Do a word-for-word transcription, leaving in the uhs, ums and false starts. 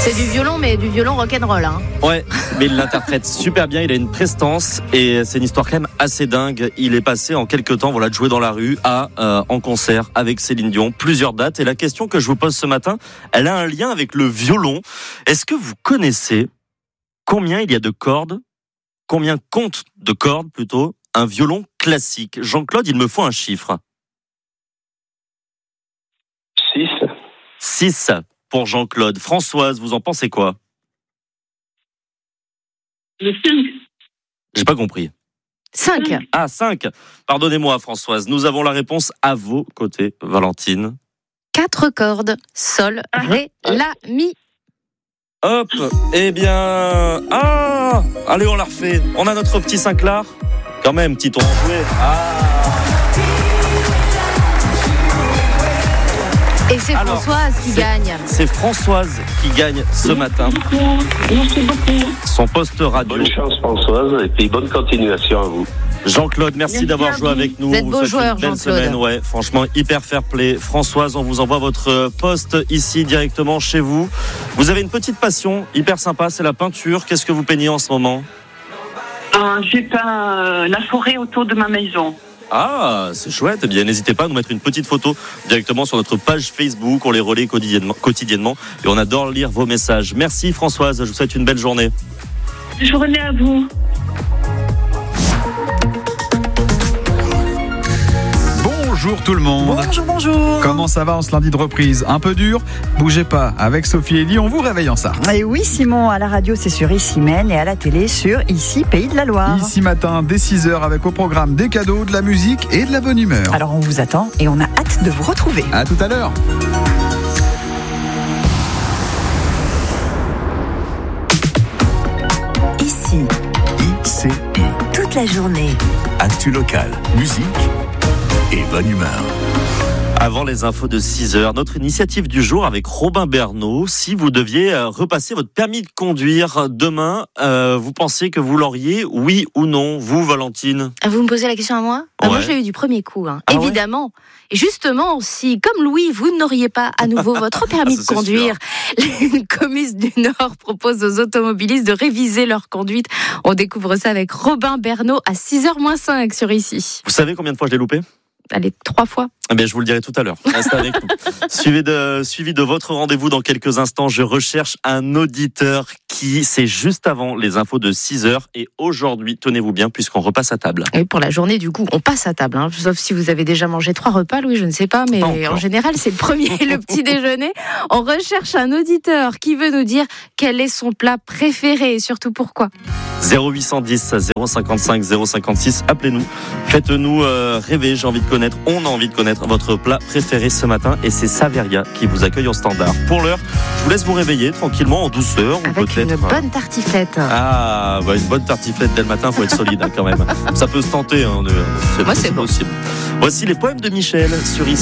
C'est du violon, mais du violon rock'n'roll. Hein. Ouais, mais il l'interprète super bien, il a une prestance et c'est une histoire quand même assez dingue. Il est passé en quelques temps, voilà, de jouer dans la rue à euh, en concert avec Céline Dion, plusieurs dates. Et la question que je vous pose ce matin, elle a un lien avec le violon. Est-ce que vous connaissez combien il y a de cordes, combien compte de cordes plutôt, un violon classique? Jean-Claude, il me faut un chiffre. six. six pour Jean-Claude. Françoise, vous en pensez quoi? Le cinq. J'ai pas compris. cinq. Ah, cinq. Pardonnez-moi, Françoise. Nous avons la réponse à vos côtés, Valentine. Quatre cordes. Sol, ré, la, mi. Hop. Eh bien... Ah. Allez, on la refait. On a notre petit Saint-Clar. Quand même, petit ton joué. Ah. Et c'est Alors, Françoise qui c'est, gagne. C'est Françoise qui gagne ce matin. Merci beaucoup. Son poste radio. Bonne chance Françoise et puis bonne continuation à vous. Jean-Claude, merci, merci d'avoir joué avec nous. Vous êtes vous beau souhaite joueur, une belle Jean-Claude. semaine. Ouais, franchement, hyper fair play. Françoise, on vous envoie votre poste ici directement chez vous. Vous avez une petite passion hyper sympa, c'est la peinture. Qu'est-ce que vous peignez en ce moment? Euh, j'ai peint euh, la forêt autour de ma maison. Ah, c'est chouette. Eh bien, n'hésitez pas à nous mettre une petite photo directement sur notre page Facebook. On les relaie quotidiennement, quotidiennement et on adore lire vos messages. Merci Françoise, je vous souhaite une belle journée. Journée à vous. Bonjour tout le monde. Bonjour, bonjour. Comment ça va en ce lundi de reprise? Un peu dur? Bougez pas, avec Sophie et Elie, on vous réveille en ça. Et oui, Simon, à la radio, c'est sur Ici Maine et à la télé sur Ici Pays de la Loire. Ici matin, dès six heures, avec au programme des cadeaux, de la musique et de la bonne humeur. Alors on vous attend et on a hâte de vous retrouver. À tout à l'heure. Ici, I C I, toute la journée. actu locale, musique et bonne humeur. Avant les infos de six heures, notre initiative du jour avec Robin Bernot. Si vous deviez repasser votre permis de conduire demain, euh, vous pensez que vous l'auriez, oui ou non? Vous, Valentine? Vous me posez la question à moi? Ouais. Moi, je l'ai eu du premier coup, hein. Ah évidemment. Et justement, si, comme Louis, vous n'auriez pas à nouveau votre permis Ah, ça, de conduire, les Comices du Nord proposent aux automobilistes de réviser leur conduite. On découvre ça avec Robin Bernot à six heures moins cinq sur Ici. Vous savez combien de fois je l'ai loupé? Allez, trois fois. Eh bien, je vous le dirai tout à l'heure. Restez avec nous. Suivi de, suivi de votre rendez-vous dans quelques instants, je recherche un auditeur qui, c'est juste avant les infos de six heures. Et aujourd'hui, tenez-vous bien, puisqu'on repasse à table. Et pour la journée, du coup, on passe à table. Hein. Sauf si vous avez déjà mangé trois repas, Louis, je ne sais pas. Mais pas en général, c'est le premier et le petit déjeuner. On recherche un auditeur qui veut nous dire quel est son plat préféré et surtout pourquoi. zéro huit cent dix, zéro cinquante-cinq, zéro cinquante-six, appelez-nous. Faites-nous euh, rêver, j'ai envie de connaître, on a envie de connaître votre plat préféré ce matin. Et c'est Saveria qui vous accueille au standard. Pour l'heure, je vous laisse vous réveiller tranquillement, en douceur. Ou Avec peut-être... une bonne tartiflette. Ah, bah une bonne tartiflette dès le matin, faut être solide hein, quand même. Ça peut se tenter, hein, de... c'est, Moi, c'est c'est bon. possible. Voici les poèmes de Michel sur Ici.